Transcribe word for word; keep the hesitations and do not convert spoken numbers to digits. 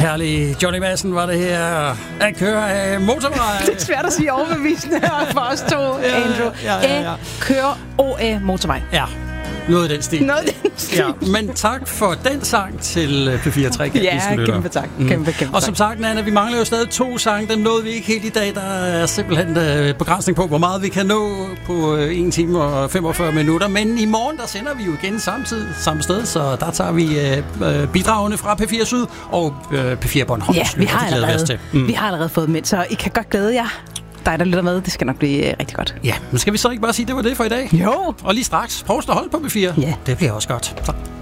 herlige Johnny Madsen var det her. At køre af motorvej. Det er svært at sige overbevisende her for os to, ja, Andrew. Ja, ja, ja, ja. Æ, køre O A motorvej. Ja. Noget af den stil. Noget af den stil. Ja, men tak for den sang til P fire tre. Ja, kæmpe tak. Mm. Kæmpe, kæmpe og som sagt, Nana, vi mangler jo stadig to sange. Dem nåede vi ikke helt i dag. Der er simpelthen uh, begrænsning på, hvor meget vi kan nå på uh, en time og femogfyrre minutter. Men i morgen, der sender vi jo igen samtidig, samme sted. Så der tager vi uh, bidragene fra P fire Syd og uh, P fire Bornholm. Ja, vi har, allerede, mm. vi har allerede fået dem ind, så I kan godt glæde jer. Dig, der lytter med, det skal nok blive uh, rigtig godt. Ja, men skal vi så ikke bare sige, det var det for i dag? Jo. Og lige straks, Provst og Holt på P fire. Ja. Det bliver også godt. Så.